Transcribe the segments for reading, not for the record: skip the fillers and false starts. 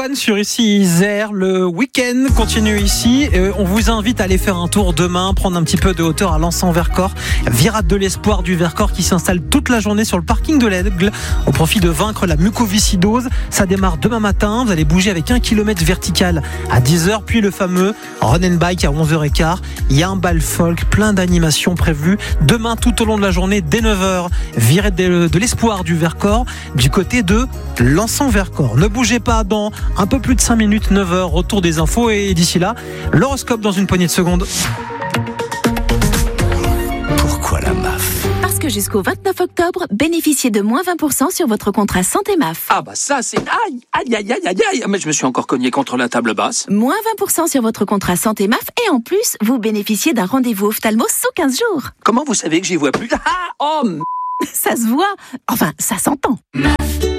Johan sur ici Isère. Le week-end continue ici. On vous invite à aller faire un tour demain, prendre un petit peu de hauteur à Lançon-Vercors. Virade de l'Espoir du Vercors qui s'installe toute la journée sur le parking de l'Aigle au profit de vaincre la mucoviscidose. Ça démarre demain matin. Vous allez bouger avec 1 km vertical à 10h, puis le fameux run and bike à 11h15. Il y a un bal folk, plein d'animations prévues. Demain, tout au long de la journée, dès 9h, virade de l'Espoir du Vercors du côté de Lançon-Vercors. Ne bougez pas, dans un peu plus de 5 minutes, 9h, retour des infos et d'ici là, l'horoscope dans une poignée de secondes. Pourquoi la MAF ? Parce que jusqu'au 29 octobre, bénéficiez de moins 20% sur votre contrat santé MAF. Ah bah ça c'est... Aïe, mais je me suis encore cogné contre la table basse. Moins 20% sur votre contrat santé MAF et en plus, vous bénéficiez d'un rendez-vous ophtalmo sous 15 jours. Comment vous savez que j'y vois plus ? Ça se voit, enfin ça s'entend. MAF,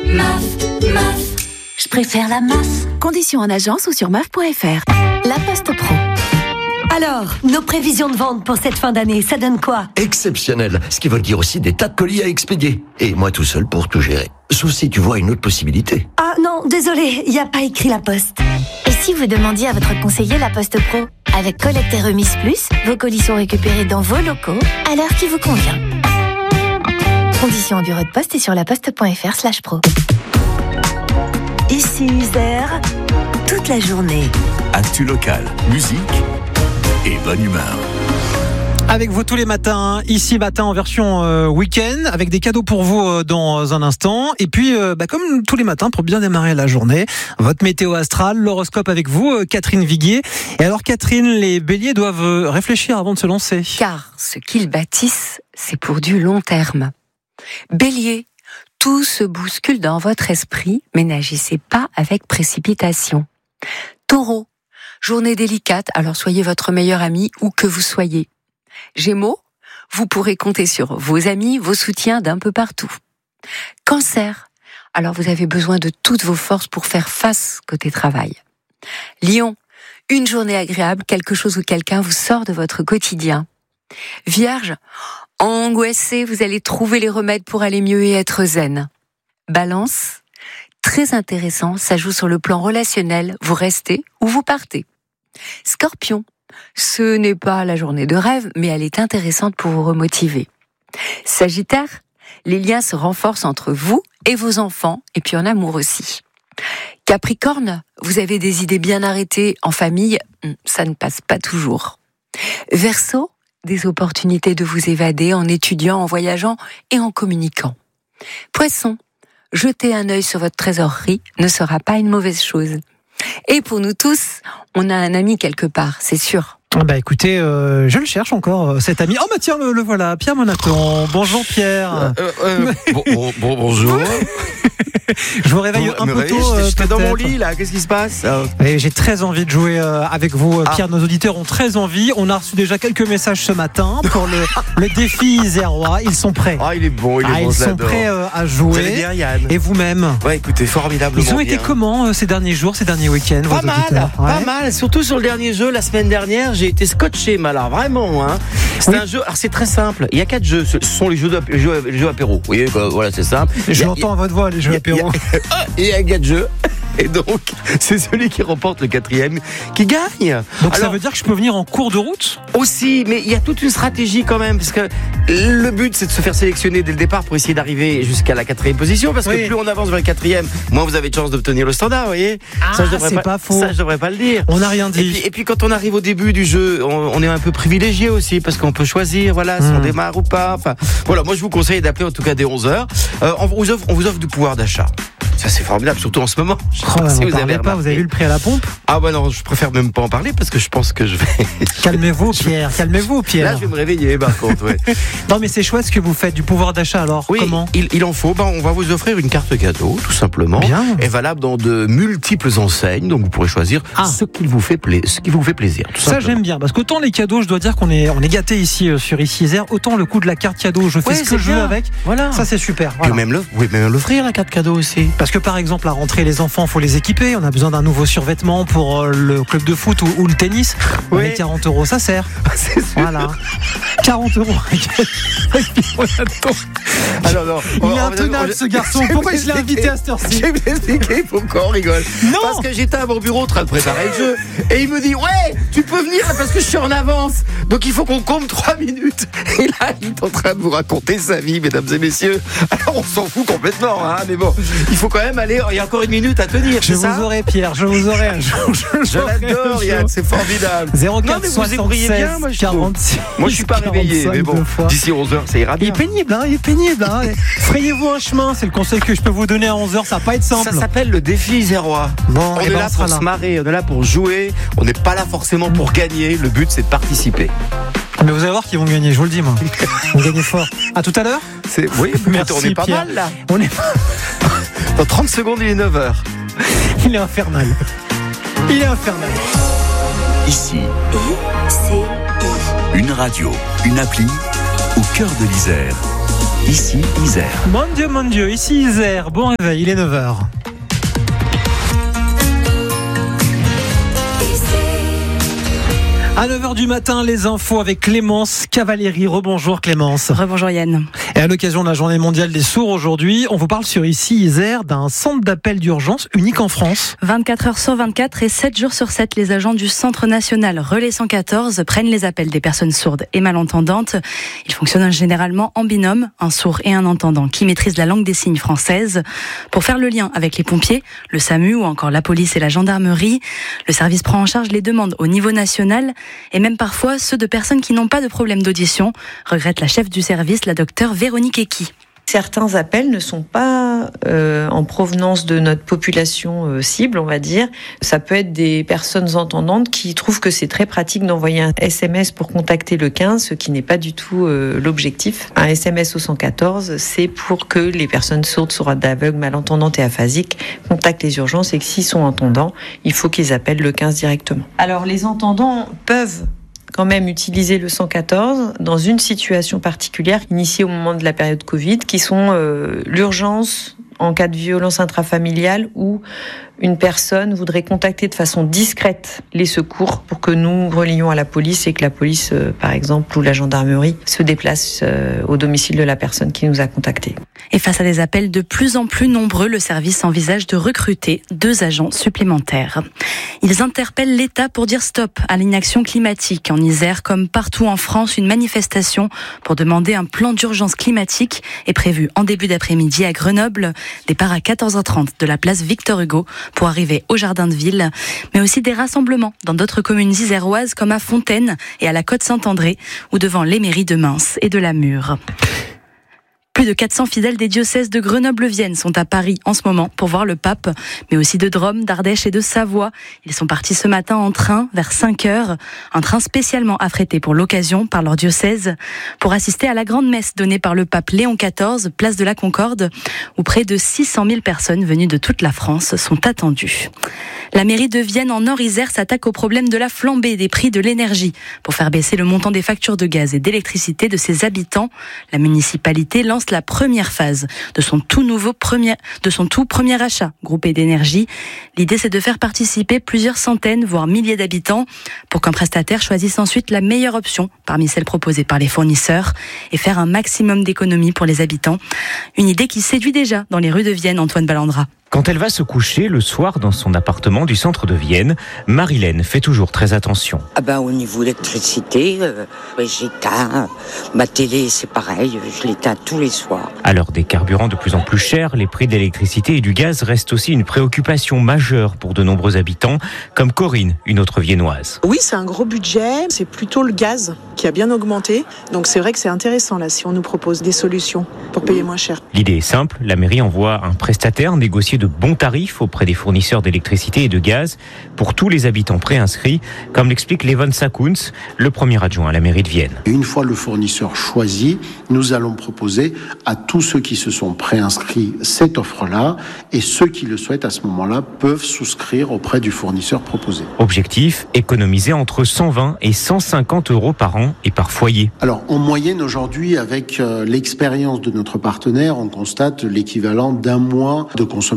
je préfère la MAF. Conditions en agence ou sur maf.fr. La Poste Pro. Alors, nos prévisions de vente pour cette fin d'année, ça donne quoi ? Exceptionnel, ce qui veut dire aussi des tas de colis à expédier. Et moi tout seul pour tout gérer. Sauf si tu vois une autre possibilité. Ah non, désolé, il n'y a pas écrit la Poste. Et si vous demandiez à votre conseiller la Poste Pro ? Avec Collecte et Remise Plus, vos colis sont récupérés dans vos locaux à l'heure qui vous convient. Conditions au bureau de poste et sur laposte.fr/pro. Ici Isère, toute la journée. Actu locale, musique et bonne humeur. Avec vous tous les matins, ici matin en version week-end, avec des cadeaux pour vous dans un instant. Et puis, comme tous les matins, pour bien démarrer la journée, votre météo astrale, l'horoscope avec vous, Catherine Viguier. Et alors Catherine, les béliers doivent réfléchir avant de se lancer. Car ce qu'ils bâtissent, c'est pour du long terme. Bélier, tout se bouscule dans votre esprit, mais n'agissez pas avec précipitation. Taureau, journée délicate, alors soyez votre meilleur ami où que vous soyez. Gémeaux, vous pourrez compter sur vos amis, vos soutiens d'un peu partout. Cancer, alors vous avez besoin de toutes vos forces pour faire face côté travail. Lion, une journée agréable, quelque chose ou quelqu'un vous sort de votre quotidien. Vierge, angoissé, vous allez trouver les remèdes pour aller mieux et être zen. Balance, très intéressant, ça joue sur le plan relationnel, vous restez ou vous partez. Scorpion, ce n'est pas la journée de rêve, mais elle est intéressante pour vous remotiver. Sagittaire, les liens se renforcent entre vous et vos enfants, et puis en amour aussi. Capricorne, vous avez des idées bien arrêtées en famille, ça ne passe pas toujours. Verseau, des opportunités de vous évader en étudiant, en voyageant et en communiquant. Poisson, jeter un œil sur votre trésorerie ne sera pas une mauvaise chose. Et pour nous tous, on a un ami quelque part, c'est sûr. Écoutez, je le cherche encore, cet ami. Oh tiens, le voilà, Pierre Monaton. Bonjour Pierre. Bonjour. Je vous réveille un peu tôt. J'étais dans mon lit là, qu'est-ce qui se passe ? J'ai très envie de jouer avec vous, Pierre. Nos auditeurs ont très envie. On a reçu déjà quelques messages ce matin pour le défi isérois. Ils sont prêts. Il est bon, ils sont prêts à jouer. Vous allez bien, Yann ? Et vous-même ? Ouais, écoutez, formidablement bien. Ils ont été comment ces derniers jours, ces derniers week-ends ? Pas mal. Surtout sur le dernier jeu, la semaine dernière, j'ai été scotché, mais alors vraiment. C'est un jeu. Alors c'est très simple. Il y a 4 jeux. Ce sont les jeux apéro. Vous voyez, voilà, c'est simple. Je l'entends à votre voix, les jeux apéro. Et il y a 4 jeux. Et donc, c'est celui qui remporte le 4e qui gagne. Donc ça veut dire que je peux venir en cours de route ? Aussi, mais il y a toute une stratégie quand même, parce que le but c'est de se faire sélectionner dès le départ pour essayer d'arriver jusqu'à la 4e position, parce que plus on avance vers le 4e, moins vous avez de chances d'obtenir le standard, vous voyez. Ça, c'est pas faux. Ça, je devrais pas le dire. On n'a rien dit. Et puis quand on arrive au début du jeu, on est un peu privilégié aussi, parce qu'on peut choisir, si on démarre ou pas. Enfin, voilà, moi je vous conseille d'appeler en tout cas dès 11h. On vous offre du pouvoir d'achat. Ça c'est formidable, surtout en ce moment. Si vous avez vu le prix à la pompe ? Non, je préfère même pas en parler parce que je pense que je vais... Calmez-vous Pierre. Là je vais me réveiller par contre. Non mais c'est chouette ce que vous faites, du pouvoir d'achat alors. Oui, comment ? Il en faut. On va vous offrir une carte cadeau tout simplement. Bien. Et valable dans de multiples enseignes, donc vous pourrez choisir ce qui vous fait plaisir. Ça j'aime bien, parce qu'autant les cadeaux, je dois dire qu'on est gâtés ici sur Isère, autant le coup de la carte cadeau, je fais ce que je veux avec. Voilà. Ça c'est super. Voilà. Vous pouvez même l'offrir la carte cadeau aussi. Parce que par exemple à rentrée les enfants faut les équiper, on a besoin d'un nouveau survêtement pour le club de foot ou le tennis. Oui. Mais 40 €, ça sert. C'est sûr. Voilà. 40 €. Alors, non, Il est intenable ce garçon. Pourquoi je l'ai invité à cette heure-ci? Je vais vous expliquer pourquoi on rigole. Non. Parce que j'étais à mon bureau en train de préparer le jeu et il me dit ouais, tu peux venir parce que je suis en avance. Donc il faut qu'on compte 3 minutes. Et là, il est en train de vous raconter sa vie, mesdames et messieurs. Alors on s'en fout complètement, hein, mais bon, il faut quand même aller. Il y a encore 1 minute à tenir. Je vous aurai, Pierre. Je vous aurai un jour. Je l'adore, Yann, c'est formidable. 04 76 46. Moi, je suis pas réveillé, mais bon, d'ici 11h, ça ira bien. Il est pénible. Frayez-vous un chemin, c'est le conseil que je peux vous donner à 11h. Ça va pas être simple. Ça s'appelle le défi Isérois. Bon, on est là pour se marrer, on est là pour jouer. On n'est pas là forcément pour gagner. Le but, c'est de participer. Mais vous allez voir qu'ils vont gagner, je vous le dis, moi. Ils vont gagner fort. À tout à l'heure. Oui, merci, on est pas Pierre. mal là. On est Dans 30 secondes, il est 9h. Il est infernal. Ici, une radio, une appli au cœur de l'Isère. Ici, Isère. Mon Dieu, ici Isère. Bon réveil, il est 9h. À 9h du matin, les infos avec Clémence Cavalieri. Rebonjour Clémence. Rebonjour Yann. Et à l'occasion de la journée mondiale des sourds aujourd'hui, on vous parle sur ici Isère d'un centre d'appel d'urgence unique en France. 24 heures sur 24 et 7 jours sur 7, les agents du Centre national Relais 114 prennent les appels des personnes sourdes et malentendantes. Ils fonctionnent généralement en binôme, un sourd et un entendant qui maîtrisent la langue des signes française. Pour faire le lien avec les pompiers, le SAMU ou encore la police et la gendarmerie, le service prend en charge les demandes au niveau national et même parfois ceux de personnes qui n'ont pas de problème d'audition, regrette la chef du service, la docteure Véronique Equi. Certains appels ne sont pas en provenance de notre population cible, on va dire. Ça peut être des personnes entendantes qui trouvent que c'est très pratique d'envoyer un SMS pour contacter le 15, ce qui n'est pas du tout l'objectif. Un SMS au 114, c'est pour que les personnes sourdes, sourdes, aveugles, malentendantes et aphasiques contactent les urgences et que s'ils sont entendants, il faut qu'ils appellent le 15 directement. Alors les entendants peuvent quand même utiliser le 114 dans une situation particulière initiée au moment de la période Covid, qui sont l'urgence en cas de violence intrafamiliale où une personne voudrait contacter de façon discrète les secours pour que nous relions à la police et que la police, par exemple, ou la gendarmerie se déplace au domicile de la personne qui nous a contactés. Et face à des appels de plus en plus nombreux, le service envisage de recruter 2 agents supplémentaires. Ils interpellent l'État pour dire stop à l'inaction climatique. En Isère, comme partout en France, une manifestation pour demander un plan d'urgence climatique est prévue en début d'après-midi à Grenoble. Départ à 14h30 de la place Victor Hugo pour arriver au Jardin de Ville, mais aussi des rassemblements dans d'autres communes iséroises comme à Fontaine et à la Côte-Saint-André ou devant les mairies de Mins et de la Mure. Plus de 400 fidèles des diocèses de Grenoble-Vienne sont à Paris en ce moment pour voir le pape, mais aussi de Drôme, d'Ardèche et de Savoie. Ils sont partis ce matin en train vers 5h, un train spécialement affrété pour l'occasion par leur diocèse, pour assister à la grande messe donnée par le pape Léon XIV, place de la Concorde, où près de 600 000 personnes venues de toute la France sont attendues. La mairie de Vienne en Nord-Isère s'attaque au problème de la flambée des prix de l'énergie. Pour faire baisser le montant des factures de gaz et d'électricité de ses habitants, la municipalité lance la première phase de son tout premier achat groupé d'énergie. L'idée, c'est de faire participer plusieurs centaines, voire milliers d'habitants pour qu'un prestataire choisisse ensuite la meilleure option parmi celles proposées par les fournisseurs et faire un maximum d'économies pour les habitants. Une idée qui séduit déjà dans les rues de Vienne, Antoine Ballandra. Quand elle va se coucher le soir dans son appartement du centre de Vienne, Marilène fait toujours très attention. Au niveau électricité, j'éteins. Ma télé, c'est pareil, je l'éteins tous les soirs. À l'heure des carburants de plus en plus chers, les prix de l'électricité et du gaz restent aussi une préoccupation majeure pour de nombreux habitants, comme Corinne, une autre viennoise. Oui, c'est un gros budget, c'est plutôt le gaz qui a bien augmenté. Donc c'est vrai que c'est intéressant là, si on nous propose des solutions pour payer moins cher. L'idée est simple, la mairie envoie un prestataire négocier de bons tarifs auprès des fournisseurs d'électricité et de gaz pour tous les habitants préinscrits, comme l'explique Levon Sakuns, le premier adjoint à la mairie de Vienne. Une fois le fournisseur choisi, nous allons proposer à tous ceux qui se sont préinscrits cette offre-là, et ceux qui le souhaitent à ce moment-là peuvent souscrire auprès du fournisseur proposé. Objectif, économiser entre 120 et 150 euros par an et par foyer. Alors en moyenne aujourd'hui, avec l'expérience de notre partenaire, on constate l'équivalent d'un mois de consommation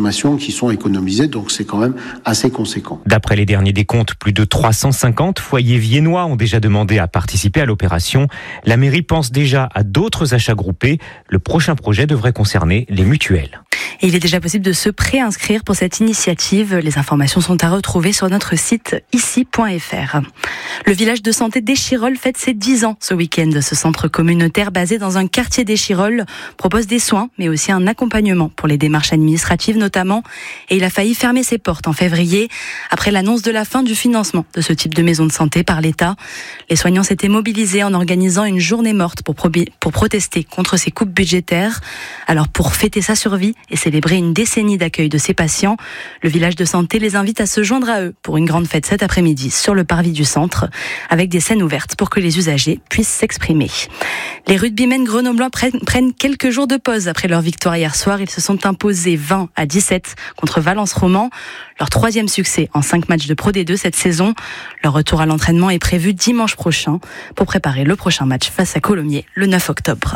consommations qui sont économisées, donc c'est quand même assez conséquent. D'après les derniers décomptes, plus de 350 foyers viennois ont déjà demandé à participer à l'opération. La mairie pense déjà à d'autres achats groupés. Le prochain projet devrait concerner les mutuelles. Et il est déjà possible de se préinscrire pour cette initiative. Les informations sont à retrouver sur notre site ici.fr. Le village de santé d'Échirolles fête ses 10 ans ce week-end. Ce centre communautaire basé dans un quartier d'Échirolles propose des soins, mais aussi un accompagnement pour les démarches administratives notamment. Et il a failli fermer ses portes en février après l'annonce de la fin du financement de ce type de maison de santé par l'État. Les soignants s'étaient mobilisés en organisant une journée morte pour protester contre ces coupes budgétaires. Alors pour fêter sa survie et célébrer une décennie d'accueil de ses patients, le village de santé les invite à se joindre à eux pour une grande fête cet après-midi sur le parvis du centre, avec des scènes ouvertes pour que les usagers puissent s'exprimer. Les rugbymen grenoblois prennent quelques jours de pause après leur victoire hier soir. Ils se sont imposés 20-17 contre Valence Roman. Leur 3e succès en 5 matchs de Pro D2 cette saison. Leur retour à l'entraînement est prévu dimanche prochain pour préparer le prochain match face à Colomiers le 9 octobre.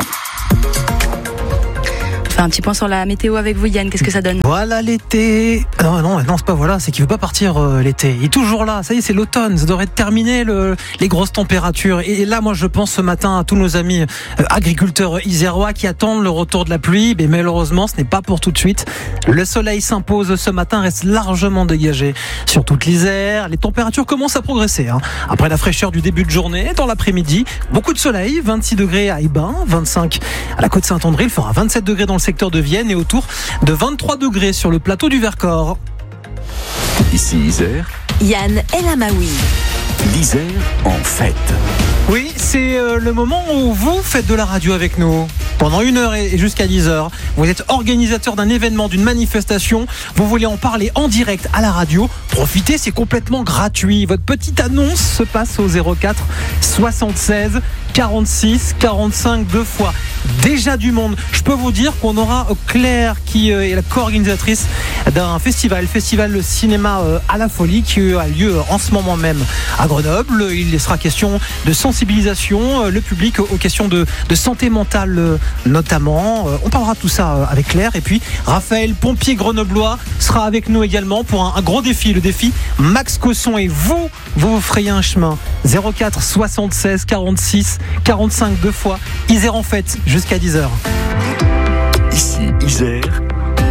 Un petit point sur la météo avec vous, Yann, qu'est-ce que ça donne? Voilà l'été. Non, c'est pas voilà, c'est qu'il veut pas partir l'été. Il est toujours là, ça y est, c'est l'automne, ça devrait terminer les grosses températures. Et là, moi, je pense ce matin à tous nos amis agriculteurs isérois qui attendent le retour de la pluie. Mais malheureusement, ce n'est pas pour tout de suite. Le soleil s'impose ce matin, reste largement dégagé sur toute l'Isère. Les températures commencent à progresser. Après la fraîcheur du début de journée, dans l'après-midi, beaucoup de soleil, 26 degrés à Ibin, 25 à la côte Saint-André, il fera 27 degrés dans le secteur de Vienne et autour de 23 degrés sur le plateau du Vercors. Ici Isère, Yann El Amaoui. l'Isère en fête. Oui, c'est le moment où vous faites de la radio avec nous. Pendant 1 heure et jusqu'à 10 heures, vous êtes organisateur d'un événement, d'une manifestation. Vous voulez en parler en direct à la radio. Profitez, c'est complètement gratuit. Votre petite annonce se passe au 04 76 46 45 2 fois. Déjà du monde. Je peux vous dire qu'on aura Claire qui est la co-organisatrice d'un festival, le cinéma à la folie, qui a lieu en ce moment même à Grenoble. Il sera question de sensibilisation, le public aux questions de santé mentale notamment. On parlera de tout ça avec Claire. Et puis Raphaël, pompier grenoblois, sera avec nous également pour un gros défi, le défi Max Cosson. Et vous frayez un chemin. 04 76 46 45 2 fois. Isère en fête jusqu'à 10h. Ici Isère.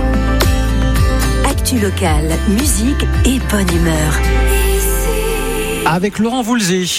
Actu locale, musique et bonne humeur. Avec Laurent Voulzé.